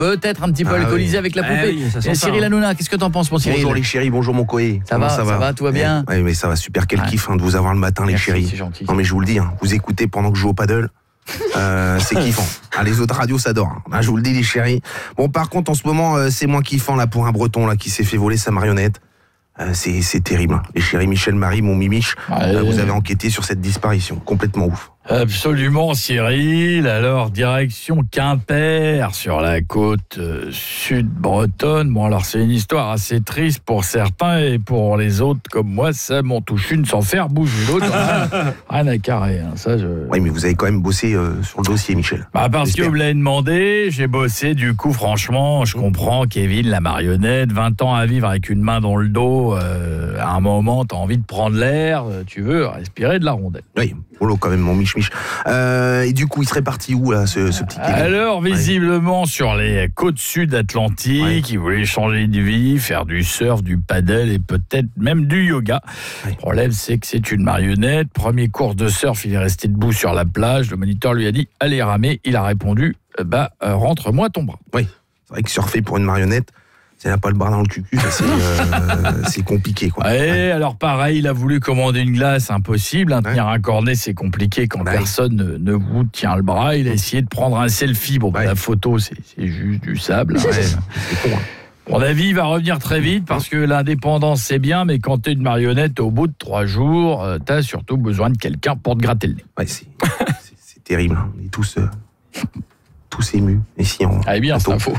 peut-être un petit peu alcoolisé avec la poupée. Et Cyril Hanouna, qu'est-ce que t'en penses, mon Cyril? Bonjour les chéris, bonjour mon coé. Ça va, tout va bien? Oui, mais ça va super, quel kiff de vous avoir le matin, les chéris. C'est gentil. Non mais je vous le dis, vous écoutez pendant que je joue au paddle. C'est kiffant. Les autres radios s'adorent. Je vous le dis les chéris. Bon par contre en ce moment c'est moins kiffant là pour un breton là qui s'est fait voler sa marionnette. C'est terrible. Les chéris Michel Marie, mon mimiche, vous avez enquêté sur cette disparition. Complètement ouf. Absolument, Cyril. Alors, direction Quimper, sur la côte sud bretonne. Bon, alors, c'est une histoire assez triste pour certains et pour les autres, comme moi, ça m'en touche une sans faire bouger l'autre. Rien à carrer. Oui, mais vous avez quand même bossé sur le dossier, Michel. Parce que vous me l'avez demandé, j'ai bossé. Du coup, franchement, je comprends, Kevin, la marionnette, 20 ans à vivre avec une main dans le dos. À un moment, t'as envie de prendre l'air, tu veux respirer de la rondelle. Oui, polo quand même, mon mich. Et du coup, il serait parti où, là, ce petit Kevin? Alors, visiblement, sur les côtes sud atlantiques, il voulait changer de vie, faire du surf, du paddle et peut-être même du yoga. Le problème, c'est que c'est une marionnette. Premier cours de surf, il est resté debout sur la plage. Le moniteur lui a dit « Allez ramer ». Il a répondu « Rentre-moi ton bras ». Oui, c'est vrai que surfer pour une marionnette, si elle n'a pas le bras dans le cul, c'est compliqué, quoi. Alors pareil, il a voulu commander une glace, impossible. Tenir un cornet, c'est compliqué quand personne ne vous tient le bras. Il a essayé de prendre un selfie. La photo, c'est juste du sable. C'est con, Mon avis, il va revenir très vite parce que l'indépendance, c'est bien, mais quand t'es une marionnette, au bout de 3 jours, t'as surtout besoin de quelqu'un pour te gratter le nez. C'est terrible. On est tous émus. Et si on... bien, c'est info.